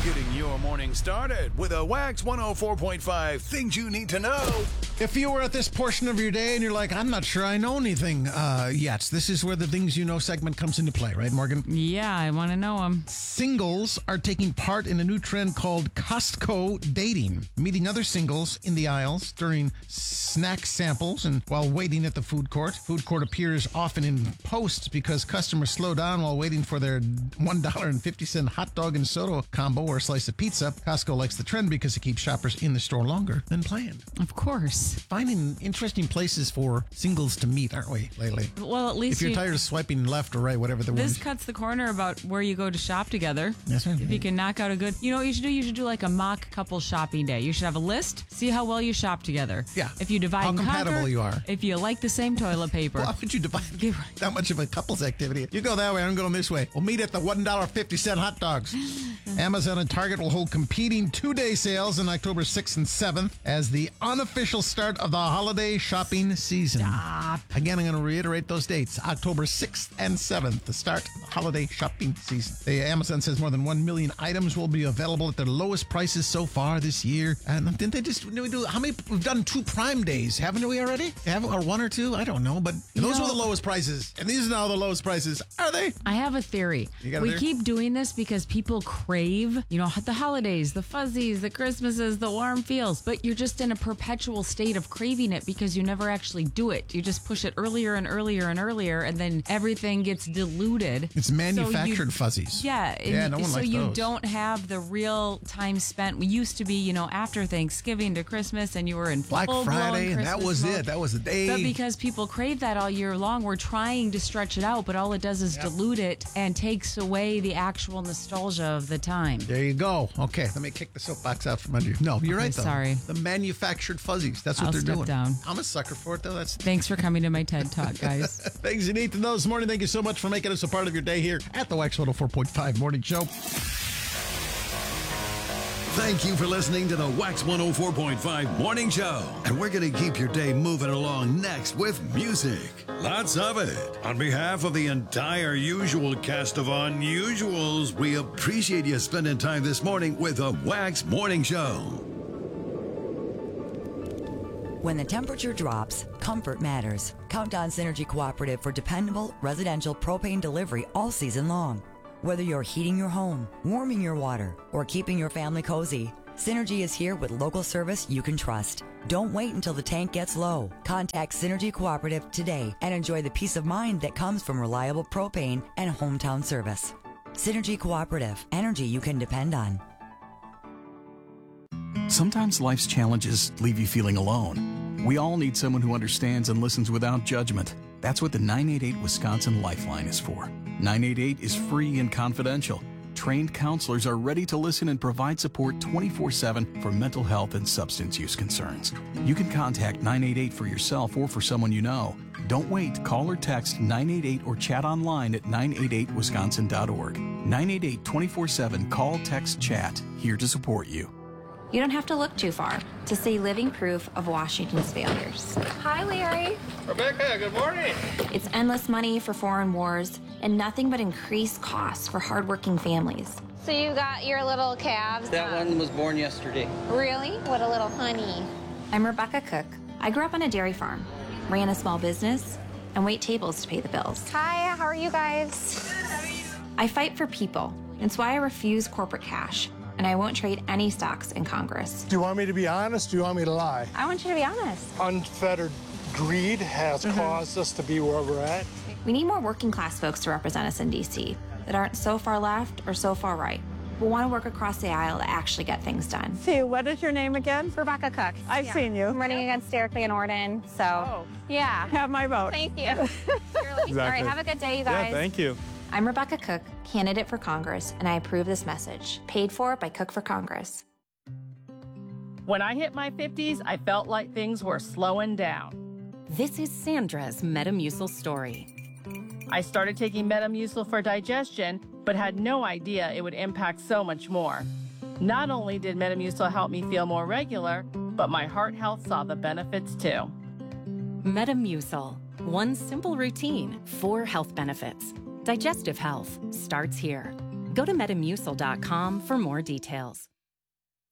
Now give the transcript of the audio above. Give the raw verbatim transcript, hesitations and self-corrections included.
Getting your morning started with a Wax one oh four point five Things You Need to Know. If you were at this portion of your day and you're like, I'm not sure I know anything uh, yet, this is where the Things You Know segment comes into play, right, Morgan? Yeah, I want to know them. Singles are taking part in a new trend called Costco dating, meeting other singles in the aisles during snack samples and while waiting at the food court. Food court appears often in posts because customers slow down while waiting for their one dollar and fifty cent hot dog and soda combo or a slice of pizza. Costco likes the trend because it keeps shoppers in the store longer than planned. Of course. Finding interesting places for singles to meet, aren't we, lately? Well, at least if you're you, tired of swiping left or right, whatever the this one. cuts the corner about where you go to shop together. That's right. If you can knock out a good, you know what you should do? You should do like a mock couple shopping day. You should have a list, see how well you shop together. Yeah. If you divide How and compatible conquer, you are. If you like the same toilet paper. Why would you divide that much of a couple's activity? You go that way, I'm going this way. We'll meet at the one dollar and fifty cent hot dogs. Amazon and Target will hold competing two-day sales on October sixth and seventh as the unofficial start of the holiday shopping season. Stop. Again, I'm going to reiterate those dates. October sixth and seventh, the start of the holiday shopping season. The Amazon says more than one million items will be available at their lowest prices so far this year. And didn't they just did we do how many? We've done two Prime Days, haven't we already? Have or one or two? I don't know, but You those know- were the lowest prices, and these are now the lowest prices. Are they? I have a theory. You got a we theory? keep doing this because people crave, you know, the holidays, the fuzzies, the Christmases, the warm feels, but you're just in a perpetual state of craving it because you never actually do it. You just push it earlier and earlier and earlier, and then everything gets diluted. It's manufactured fuzzies. Yeah. and Yeah, no one so likes you those. don't have the real time spent. We used to be, you know, after Thanksgiving to Christmas, and you were in Black full-blown Friday, and that Christmas was mode. it. That was the day. But because people crave that all year long, we're trying to stretch it out, but all it does is dilute it and takes away the actual nostalgia of the time. There you go. Okay, let me kick the soapbox out from under you. No, you're Okay, right, though. sorry. The manufactured fuzzies. That's what I'll they're step doing. down. I'm a sucker for it, though. That's Thanks for coming to my TED Talk, guys. things you need to know this morning. Thank you so much for making us a part of your day here at the Wax one oh four point five Morning Show. Thank you for listening to the Wax one oh four point five Morning Show. And we're going to keep your day moving along next with music. Lots of it. On behalf of the entire usual cast of unusuals, we appreciate you spending time this morning with the Wax Morning Show. When the temperature drops, comfort matters. Count on Synergy Cooperative for dependable residential propane delivery all season long. Whether you're heating your home, warming your water, or keeping your family cozy, Synergy is here with local service you can trust. Don't wait until the tank gets low. Contact Synergy Cooperative today and enjoy the peace of mind that comes from reliable propane and hometown service. Synergy Cooperative, energy you can depend on. Sometimes life's challenges leave you feeling alone. We all need someone who understands and listens without judgment. That's what the nine eight eight Wisconsin Lifeline is for. nine eight eight is free and confidential. Trained counselors are ready to listen and provide support twenty-four seven for mental health and substance use concerns. You can contact nine eight eight for yourself or for someone you know. Don't wait. Call or text nine eight eight or chat online at nine eight eight wisconsin dot org. nine eight eight twenty-four seven Call, text, chat. Here to support you. You don't have to look too far to see living proof of Washington's failures. Hi, Larry. Rebecca, good morning. It's endless money for foreign wars and nothing but increased costs for hardworking families. So you got your little calves? That um, one was born yesterday. Really? What a little honey. I'm Rebecca Cook. I grew up on a dairy farm, ran a small business, and wait tables to pay the bills. Hi, how are you guys? I fight for people. It's why I refuse corporate cash, and I won't trade any stocks in Congress. Do you want me to be honest? Do you want me to lie? I want you to be honest. Unfettered greed has Mm-hmm. caused us to be where we're at. We need more working class folks to represent us in D C that aren't so far left or so far right, but want to work across the aisle to actually get things done. See, what is your name again? Rebecca Cook. I've Yeah. seen you. I'm running against Derek Van Orden, so Oh. yeah. Have my vote. Thank you. All right, have a good day, you guys. you. I'm Rebecca Cook, candidate for Congress, and I approve this message. Paid for by Cook for Congress. When I hit my fifties, I felt like things were slowing down. This is Sandra's Metamucil story. I started taking Metamucil for digestion, but had no idea it would impact so much more. Not only did Metamucil help me feel more regular, but my heart health saw the benefits too. Metamucil. One simple routine, four health benefits. Digestive health starts here. Go to metamucil dot com for more details.